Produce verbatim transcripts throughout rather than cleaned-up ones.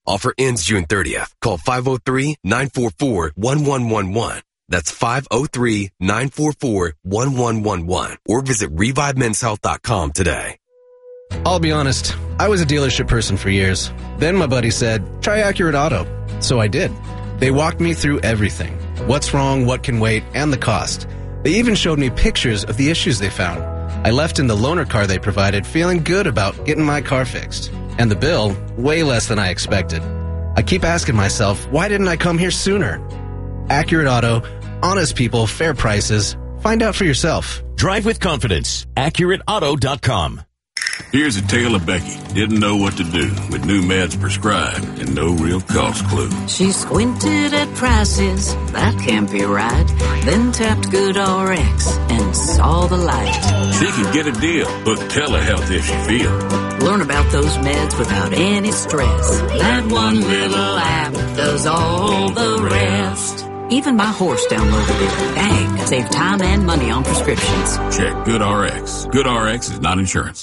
Offer ends June thirtieth. Call five oh three, nine four four, one one one one. That's five oh three, nine four four, one one one one. Or visit revive men's health dot com today. I'll be honest, I was a dealership person for years. Then my buddy said, try Accurate Auto. So I did. They walked me through everything. What's wrong, what can wait, and the cost. They even showed me pictures of the issues they found. I left in the loaner car they provided feeling good about getting my car fixed. And the bill, way less than I expected. I keep asking myself, why didn't I come here sooner? Accurate Auto, honest people, fair prices. Find out for yourself. Drive with confidence. Accurate Auto dot com. Here's a tale of Becky. Didn't know what to do with new meds prescribed and no real cost clue. She squinted at prices, that can't be right. Then tapped GoodRx and saw the light. She could get a deal, book telehealth if she feel. Learn about those meds without any stress. That one little app does all the rest. Even my horse downloaded it. Dang, save time and money on prescriptions. Check GoodRx. GoodRx is not insurance.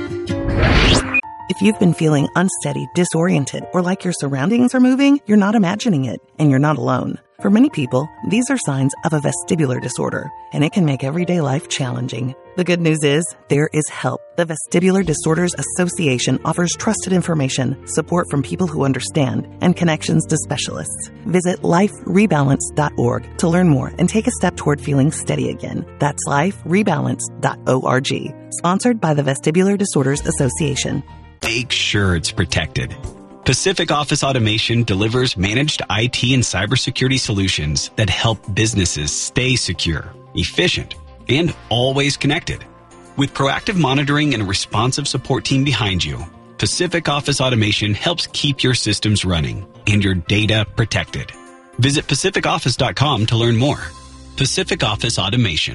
If you've been feeling unsteady, disoriented, or like your surroundings are moving, you're not imagining it, and you're not alone. For many people, these are signs of a vestibular disorder, and it can make everyday life challenging. The good news is, there is help. The Vestibular Disorders Association offers trusted information, support from people who understand, and connections to specialists. Visit life rebalance dot org to learn more and take a step toward feeling steady again. That's life rebalance dot org. Sponsored by the Vestibular Disorders Association. Make sure it's protected. Pacific Office Automation delivers managed I T and cybersecurity solutions that help businesses stay secure, efficient, and always connected. With proactive monitoring and a responsive support team behind you, Pacific Office Automation helps keep your systems running and your data protected. Visit pacific office dot com to learn more. Pacific Office Automation.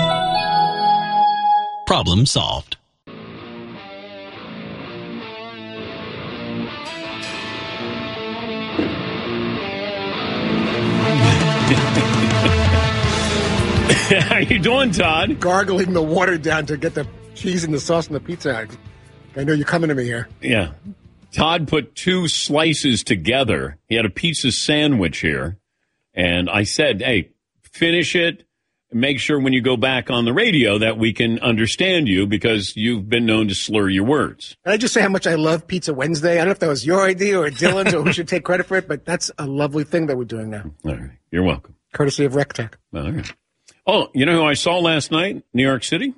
Problem solved. How you doing, Todd? Gargling the water down to get the cheese and the sauce and the pizza. I know you're coming to me here. Yeah. Todd put two slices together. He had a pizza sandwich here. And I said, hey, finish it. Make sure when you go back on the radio that we can understand you because you've been known to slur your words. Can I just say how much I love Pizza Wednesday? I don't know if that was your idea or Dylan's or who should take credit for it, but that's a lovely thing that we're doing now. All right. You're welcome. Courtesy of RecTech. All right. Oh, you know who I saw last night? New York City?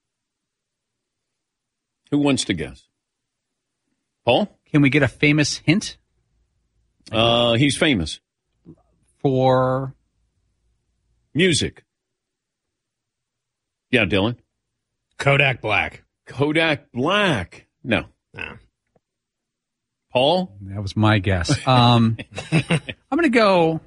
Who wants to guess? Paul? Can we get a famous hint? Uh, he's famous. For? Music. Yeah, Dylan? Kodak Black. Kodak Black. No. No. Paul? That was my guess. Um, I'm going to go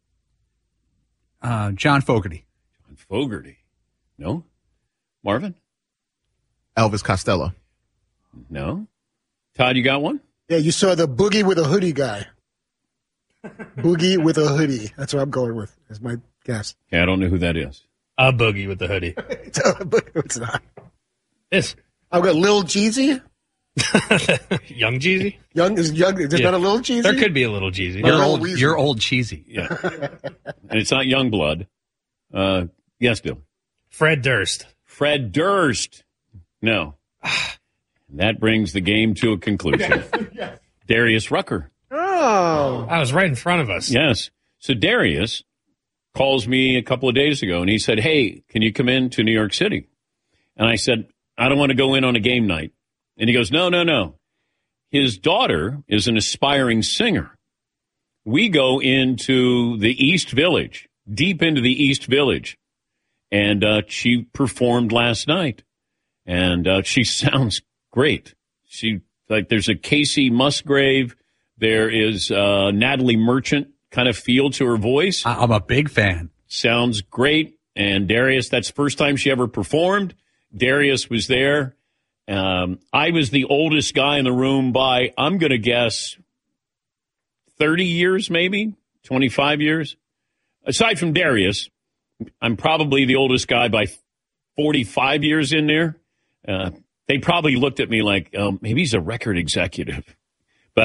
uh, John Fogerty. John Fogerty. No? Marvin? Elvis Costello. No. Todd, you got one? Yeah, you saw the Boogie with a Hoodie guy. Boogie with a Hoodie. That's what I'm going with. That's my guess. Yeah, I don't know who that is. A Boogie with the Hoodie. it's, a, it's not. It's. I've got Lil Jeezy. Young Jeezy? Young is young. There's yeah. not a Little Jeezy? There could be a Little Jeezy. You're no, old, you're old cheesy. Yeah. And it's not Youngblood. Uh, yes, Bill. Fred Durst. Fred Durst. No. That brings the game to a conclusion. Yes, yes. Darius Rucker. Oh. I was right in front of us. Yes. So Darius calls me a couple of days ago, and he said, hey, can you come in to New York City? And I said, I don't want to go in on a game night. And he goes, no, no, no. His daughter is an aspiring singer. We go into the East Village, deep into the East Village, and uh, she performed last night, and uh, she sounds great. She like there's a Casey Musgrave, there is uh, Natalie Merchant kind of feel to her voice. I'm a big fan. Sounds great. And Darius, that's the first time she ever performed. Darius was there. Um, I was the oldest guy in the room by, I'm going to guess, thirty years maybe, twenty-five years. Aside from Darius, I'm probably the oldest guy by forty-five years in there. Uh, they probably looked at me like, oh, maybe he's a record executive. But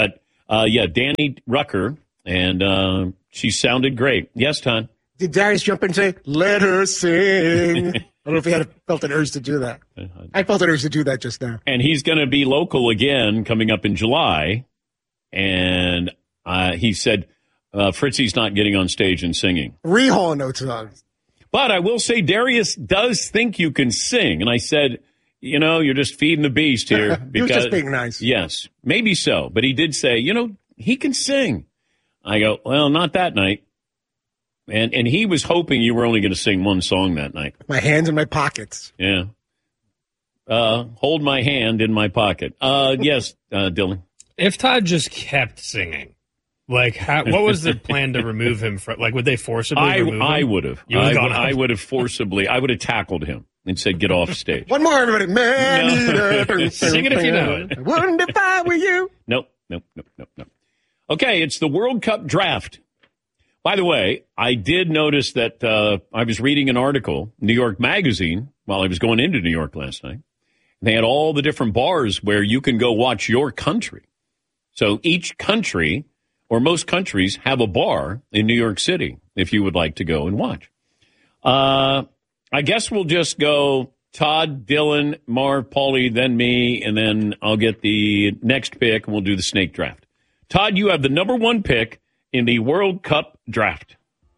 Uh, yeah, Danny Rucker, and uh, she sounded great. Yes, Ton? Did Darius jump in and say, let her sing? I don't know if he had felt an urge to do that. I felt an urge to do that just now. And he's going to be local again coming up in July. And uh, he said uh, Fritzy's not getting on stage and singing. Three Hall and Oates songs. But I will say Darius does think you can sing. And I said, you know, you're just feeding the beast here. He Because, was just being nice. Yes, maybe so. But he did say, you know, he can sing. I go, well, not that night. And and he was hoping you were only going to sing one song that night. My hands in my pockets. Yeah. Uh, hold my hand in my pocket. Uh, yes, uh, Dylan. If Todd just kept singing, like, how, what was the plan to remove him from? Like, would they forcibly I, remove him? I would have. You I, would've would, gone I up. would have forcibly. I would have tackled him and said, "Get off stage." One more, everybody. Man, eater. Sing it if you know it. I wouldn't if I were you. Nope, nope, nope, nope, nope. Okay, it's the World Cup draft. By the way, I did notice that uh, I was reading an article, New York Magazine, while I was going into New York last night. They had all the different bars where you can go watch your country. So each country, or most countries, have a bar in New York City if you would like to go and watch. Uh, I guess we'll just go Todd, Dylan, Marv, Paulie, then me, and then I'll get the next pick, and we'll do the snake draft. Todd, you have the number one pick in the World Cup draft.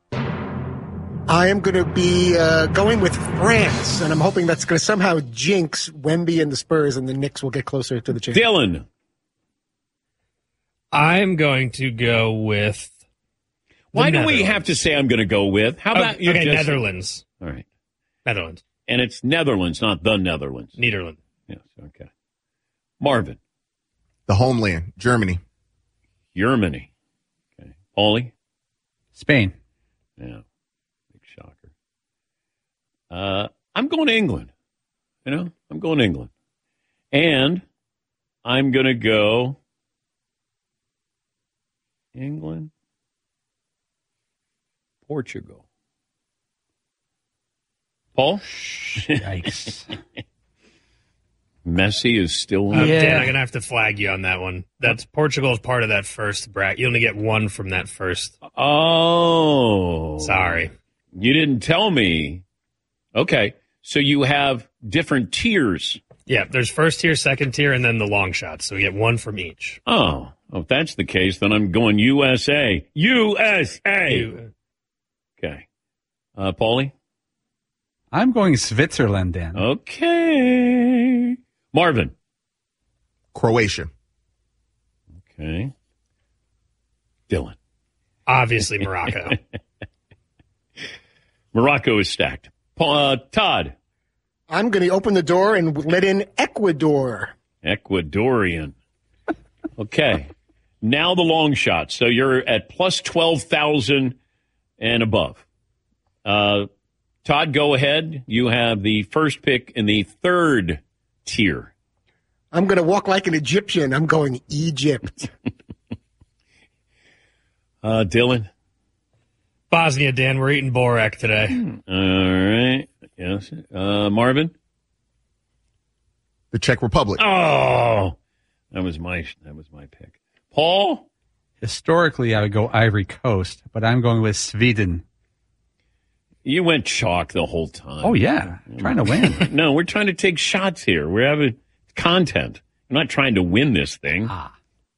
I am going to be uh, going with France, and I'm hoping that's going to somehow jinx Wemby and the Spurs, and the Knicks will get closer to the championship. Dylan. I'm going to go with. Why do we have to say I'm going to go with? How about oh, you okay, just... Netherlands. All right. Netherlands. And it's Netherlands, not the Netherlands. Nederland. Yes, okay. Marvin. The homeland, Germany. Germany. Okay. Paulie? Spain. Yeah. Big shocker. Uh, I'm going to England. You know, I'm going to England. And I'm going to go England, Portugal. Paul? Yikes. Messi is still Uh, Yeah. Dan, I'm going to have to flag you on that one. That's Portugal is part of that first bracket. You only get one from that first. Oh. Sorry. You didn't tell me. Okay. So you have different tiers. Yeah, there's first tier, second tier, and then the long shots. So we get one from each. Oh. Oh, if that's the case, then I'm going U S A. U S A. You- Okay. Uh, Paulie? I'm going Switzerland, Dan. Okay. Marvin? Croatia. Okay. Dylan? Obviously, Morocco. Morocco is stacked. Pa- uh, Todd? I'm going to open the door and let in Ecuador. Ecuadorian. Okay. Now the long shot. So you're at plus twelve thousand and above. Uh, Todd, go ahead. You have the first pick in the third tier. I'm going to walk like an Egyptian. I'm going Egypt. Uh, Dylan? Bosnia, Dan. We're eating Borak today. All right. Yes. Uh, Marvin? The Czech Republic. Oh, that was my that was my pick. Paul? Historically, I would go Ivory Coast, but I'm going with Sweden. You went chalk the whole time. Oh, yeah. Trying to win. No, we're trying to take shots here. We're having content. I'm not trying to win this thing. Ah.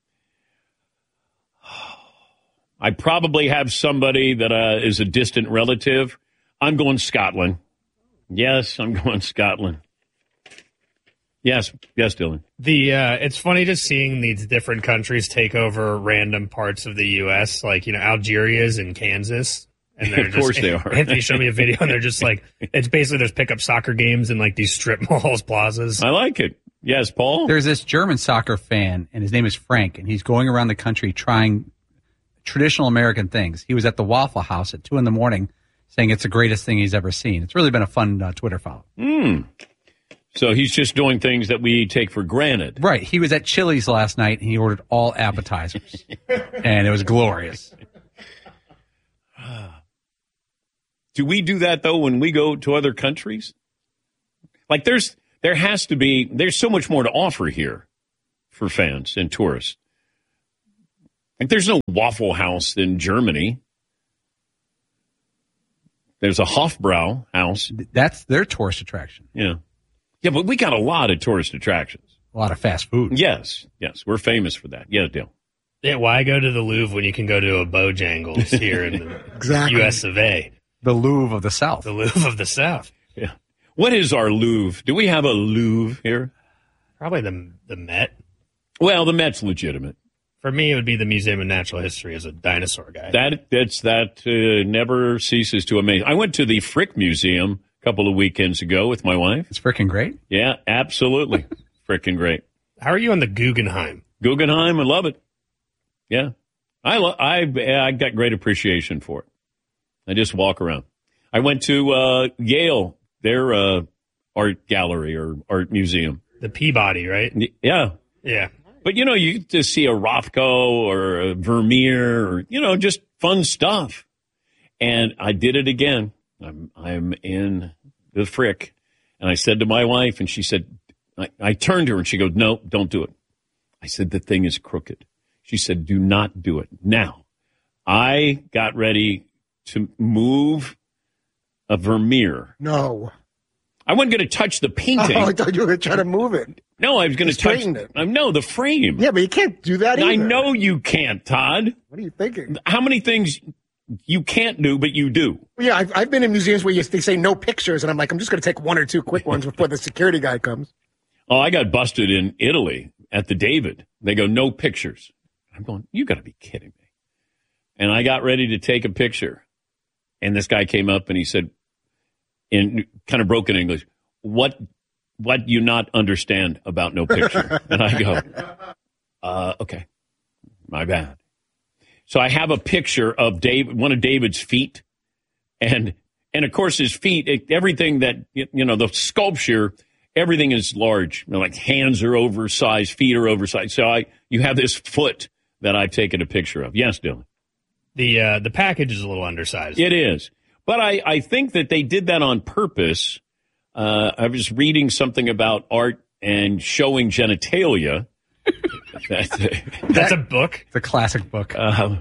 I probably have somebody that uh, is a distant relative. I'm going Scotland. Yes, I'm going Scotland. Yes, yes, Dylan. The uh, it's funny just seeing these different countries take over random parts of the U S. Like, you know, Algeria's in Kansas. And they're Of course just, they are. Anthony showed me a video, and they're just like, it's basically there's pickup soccer games in like these strip malls, plazas. I like it. Yes, Paul? There's this German soccer fan, and his name is Frank, and he's going around the country trying traditional American things. He was at the Waffle House at two in the morning saying it's the greatest thing he's ever seen. It's really been a fun uh, Twitter follow. Mm. So he's just doing things that we take for granted. Right. He was at Chili's last night, and he ordered all appetizers, and it was glorious. Do we do that, though, when we go to other countries? Like, there's there has to be, there's so much more to offer here for fans and tourists. Like, there's no Waffle House in Germany. There's a Hofbrau house. That's their tourist attraction. Yeah. Yeah, but we got a lot of tourist attractions. A lot of fast food. Yes, yes. We're famous for that. Yeah, Dale. Yeah, why go to the Louvre when you can go to a Bojangles here in the exactly. U S of A? The Louvre of the South. The Louvre of the South. Yeah. What is our Louvre? Do we have a Louvre here? Probably the the Met. Well, the Met's legitimate. For me, it would be the Museum of Natural History as a dinosaur guy. That that's that uh, never ceases to amaze. I went to the Frick Museum a couple of weekends ago with my wife. It's frickin' great. Yeah, absolutely, frickin' great. How are you on the Guggenheim? Guggenheim, I love it. Yeah, I lo- I I got great appreciation for it. I just walk around. I went to uh, Yale, their uh, art gallery or art museum. The Peabody, right? Yeah, yeah. But, you know, you get to see a Rothko or a Vermeer or, you know, just fun stuff. And I did it again. I'm I'm in the Frick. And I said to my wife, and she said, I, I turned to her and she goes, no, don't do it. I said, the thing is crooked. She said, do not do it. Now, I got ready to move a Vermeer. No. I wasn't going to touch the painting. Oh, I thought you were going to try to move it. No, I was going to touch it. Uh, no, the frame. Yeah, but you can't do that either. I know you can't, Todd. What are you thinking? How many things you can't do, but you do? Well, yeah, I've, I've been in museums where you, they say no pictures, and I'm like, I'm just going to take one or two quick ones before the security guy comes. Oh, I got busted in Italy at the David. They go, no pictures. I'm going, you got to be kidding me. And I got ready to take a picture. And this guy came up and he said, in kind of broken English, what what you not understand about no picture? And I go, uh, okay, my bad. So I have a picture of Dave, one of David's feet. And, and of course, his feet, it, everything that, you know, the sculpture, everything is large. You know, like hands are oversized, feet are oversized. So I, you have this foot that I've taken a picture of. Yes, Dylan. The uh, the package is a little undersized. It is. But I, I think that they did that on purpose. Uh, I was reading something about art and showing genitalia. That's a, That's a book? It's a classic book. Uh,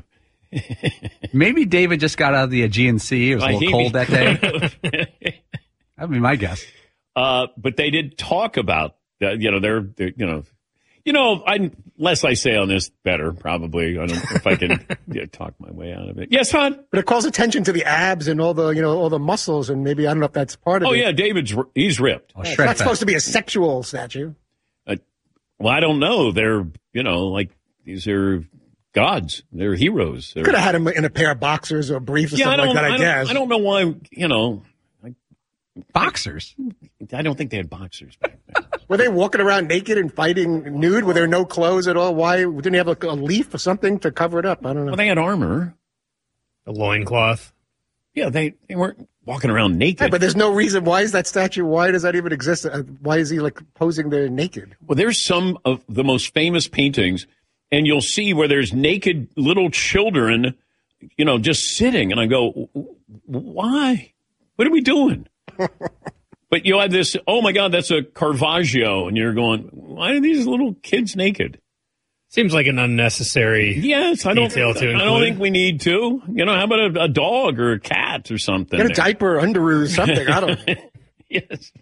Maybe David just got out of the Aegean Sea. It was a little cold that day. That would be my guess. Uh, but they did talk about that. You know, they're, they're you know, you know, I less I say on this, better probably. I don't know if I can yeah, talk my way out of it. Yes, hon. But it calls attention to the abs and all the, you know, all the muscles, and maybe I don't know if that's part of oh, it. Oh yeah, David's he's ripped. Oh, it's not supposed to be a sexual statue. Uh, well, I don't know. They're you know like these are gods. They're heroes. They're, Could have had him in a pair of boxers or briefs or yeah, something I like that. I, I guess. Don't, I don't know why. You know, I, boxers. I don't think they had boxers back then. Were they walking around naked and fighting nude? Were there no clothes at all? Why didn't he have like a leaf or something to cover it up? I don't know. Well, they had armor, a loincloth. Yeah, they, they weren't walking around naked. Yeah, but there's no reason. Why is that statue? Why does that even exist? Uh, Why is he like posing there naked? Well, there's some of the most famous paintings, and you'll see where there's naked little children, you know, just sitting. And I go, why? What are we doing? But you have this, oh, my God, that's a Caravaggio. And you're going, why are these little kids naked? Seems like an unnecessary yes, I don't, detail to include. I don't think we need to. You know, how about a, a dog or a cat or something? Get a diaper, underoos, something. I don't know. Yes.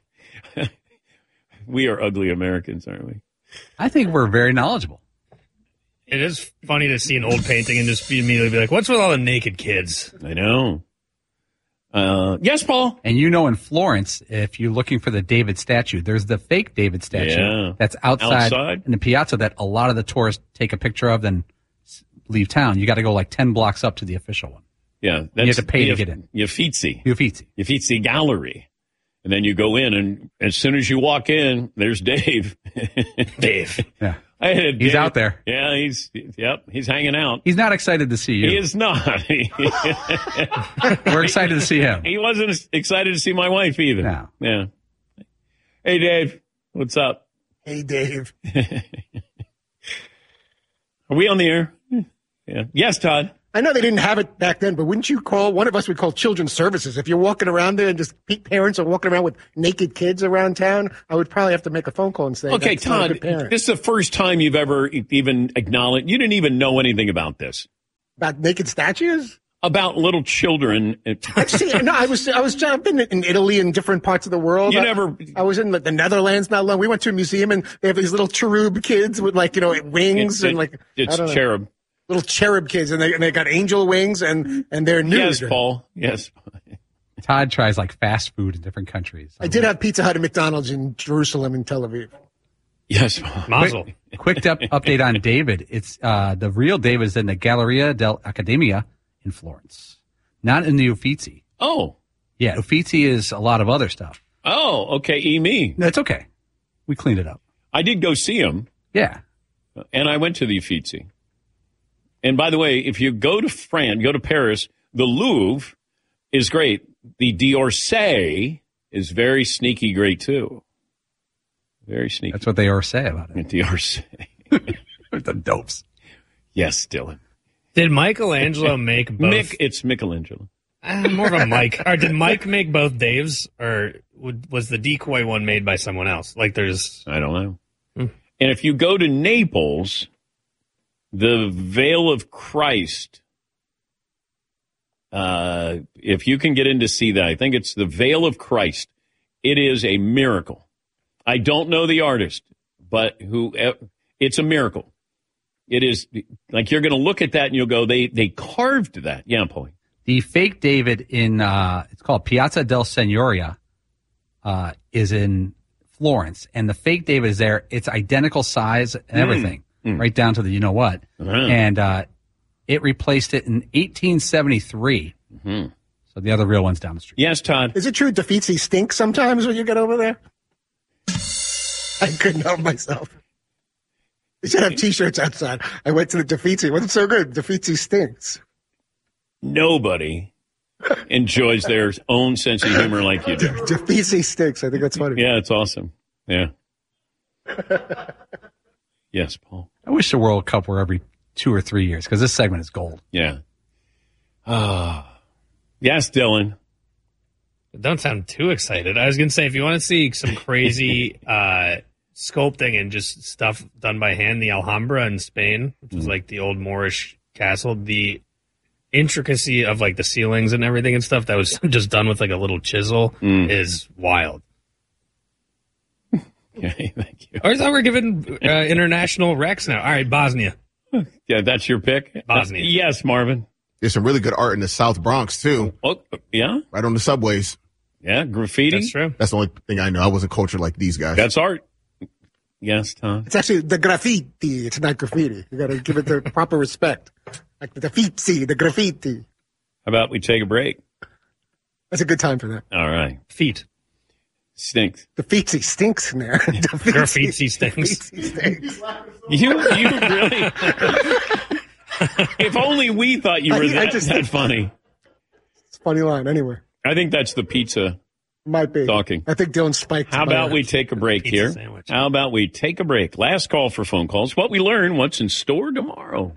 We are ugly Americans, aren't we? I think we're very knowledgeable. It is funny to see an old painting and just be immediately be like, what's with all the naked kids? I know. Uh, yes, Paul. And you know, in Florence, if you're looking for the David statue, there's the fake David statue yeah. that's outside, outside in the piazza that a lot of the tourists take a picture of, then leave town. You got to go like ten blocks up to the official one. Yeah, that's, you have to pay the, to get in. Uffizi. Uffizi. Uffizi Gallery. And then you go in, and as soon as you walk in, there's Dave. Dave. Yeah. I had he's Dave. out there. Yeah, he's yep, he's hanging out. He's not excited to see you. He is not. We're excited to see him. He wasn't excited to see my wife either. No. Yeah. Hey, Dave. What's up? Hey, Dave. Are we on the air? Yeah. Yes, Todd. I know they didn't have it back then, but wouldn't you call, one of us would call children's services. If you're walking around there and just parents are walking around with naked kids around town, I would probably have to make a phone call and say, okay, that's not a Todd, good parent. this is the first time you've ever even acknowledged, you didn't even know anything about this. About naked statues? About little children. I've seen, no, I was, I was, I've been in Italy and different parts of the world. You I, never. I was in the, the Netherlands not long. We went to a museum and they have these little cherub kids with like, you know, wings It's, and it, like. it's I don't know, cherub. little cherub kids and they, and they got angel wings and, and they're nude. Yes, Paul. Yes. Todd tries like fast food in different countries. I did have Pizza Hut and McDonald's in Jerusalem and Tel Aviv. Yes. Mazel. Quick, quick up, update on David. It's uh, the real David is in the Galleria dell'Accademia in Florence, not in the Uffizi. Oh. Yeah, Uffizi is a lot of other stuff. Oh, okay. E me. No, it's okay. We cleaned it up. I did go see him. Yeah. And I went to the Uffizi. And by the way, if you go to France, go to Paris, the Louvre is great. The d'Orsay is very sneaky great, too. Very sneaky. That's what they all say about it. D'Orsay. The dopes. Yes, Dylan. Did Michelangelo make both? Mick, it's Michelangelo. Uh, more of a Mike. Or did Mike make both Daves, or would, was the decoy one made by someone else? Like there's... I don't know. Hmm. And if you go to Naples, the Veil of Christ, uh, if you can get in to see that, I think it's the Veil of Christ. It is a miracle. I don't know the artist, but who it's a miracle. It is like you're going to look at that and you'll go, they they carved that. Yeah, Paulie. The fake David in, uh, it's called Piazza del Signoria, uh, is in Florence. And the fake David is there. It's identical size and everything, mm. Mm. right down to the you know what. Uh-huh. And uh, it replaced it in eighteen seventy-three. Mm-hmm. So the other real one's down the street. Yes, Todd. Is it true Defeatsy stinks sometimes when you get over there? I couldn't help myself. They should have T-shirts outside. I went to the Defeatsy. It wasn't so good. Defeatsy stinks. Nobody enjoys their own sense of humor like you do. Defeatsy stinks. I think that's funny. Yeah, it's awesome. Yeah. Yes, Paul. I wish the World Cup were every two or three years because this segment is gold. Yeah. Ah. Uh, yes, Dylan. Don't sound too excited. I was going to say, if you want to see some crazy uh, sculpting and just stuff done by hand, the Alhambra in Spain, which is mm. like the old Moorish castle, the intricacy of like the ceilings and everything and stuff that was just done with like a little chisel mm. is wild. Okay, thank you. I thought we we're giving uh, international Rex now. All right, Bosnia. Yeah, that's your pick? Bosnia. Uh, yes, Marvin. There's some really good art in the South Bronx, too. Oh, yeah? Right on the subways. Yeah, graffiti. That's true. That's the only thing I know. I wasn't cultured like these guys. That's art. Yes, Tom. It's actually the graffiti. It's not graffiti. You got to give it the proper respect. Like the graffiti, the graffiti. How about we take a break? That's a good time for that. All right. Feet. Stinks. The feetsy stinks in there. Graffiti stinks. stinks. You, you really... If only we thought you were I, that, I just, that funny. It's a funny line, anyway. I think that's the pizza Might be. talking. I think Dylan spiked. How about we take a break pizza here? Sandwich. How about we take a break? Last call for phone calls. What we learn, what's in store tomorrow.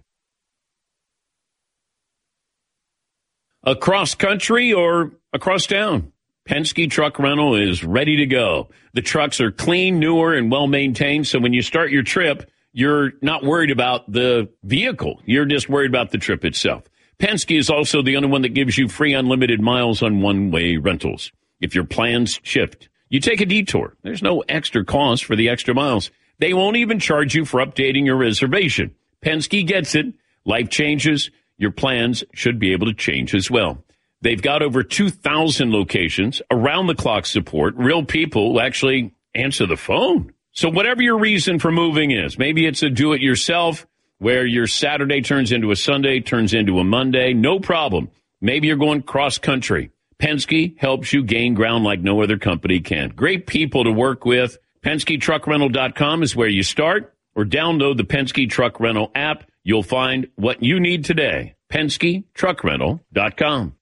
Across country or across town? Penske Truck Rental is ready to go. The trucks are clean, newer, and well-maintained, so when you start your trip, you're not worried about the vehicle. You're just worried about the trip itself. Penske is also the only one that gives you free unlimited miles on one-way rentals. If your plans shift, you take a detour. There's no extra cost for the extra miles. They won't even charge you for updating your reservation. Penske gets it. Life changes. Your plans should be able to change as well. They've got over two thousand locations, around-the-clock support, real people who actually answer the phone. So whatever your reason for moving is, maybe it's a do-it-yourself where your Saturday turns into a Sunday, turns into a Monday, no problem. Maybe you're going cross-country. Penske helps you gain ground like no other company can. Great people to work with. Penske Truck Rental dot com is where you start, or download the Penske Truck Rental app. You'll find what you need today. Penske Truck Rental dot com.